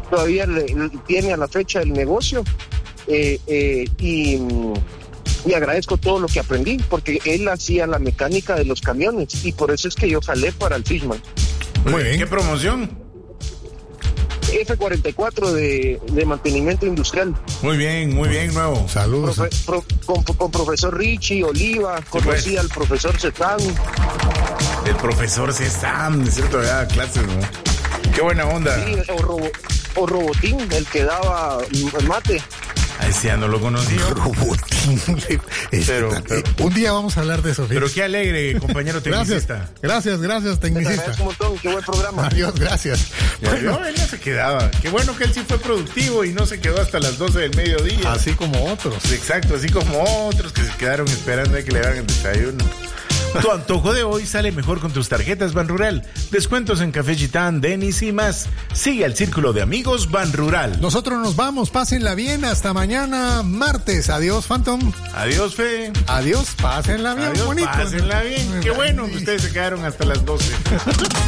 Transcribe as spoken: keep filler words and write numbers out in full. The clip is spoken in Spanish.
todavía le, le tiene a la fecha el negocio, eh, eh, y, y agradezco todo lo que aprendí, porque él hacía la mecánica de los camiones, y por eso es que yo jalé para el Fishman. Muy bien. ¿Qué promoción? F cuarenta y cuatro de, de mantenimiento industrial. Muy bien, muy bien, nuevo. Saludos. Profe, pro, con, con profesor Richie, Oliva, conocí pues. al profesor Zetán. El profesor César, de cierto, da clases, ¿no? Qué buena onda. Sí, o, robo, o Robotín, el que daba mate. A ese ya no lo conocí. Robotín. Pero, pero, un día vamos a hablar de eso. Pero qué alegre, compañero tecnicista. Gracias, gracias, gracias, tecnicista. Te agradezco un montón, qué buen programa. Adiós, gracias. Ya, bueno, él no se quedaba. Qué bueno que él sí fue productivo y no se quedó hasta las doce del mediodía. Así como otros. Exacto, así como otros que se quedaron esperando a que le hagan el desayuno. Tu antojo de hoy sale mejor con tus tarjetas Banrural. Descuentos en Café Gitán, Denis y más. Sigue al círculo de amigos Banrural. Nosotros nos vamos, pásenla bien. Hasta mañana, martes. Adiós, Phantom. Adiós, Fe. Adiós, pásenla bien. Adiós, bonito. pásenla bien. Qué bueno que ustedes se quedaron hasta las doce.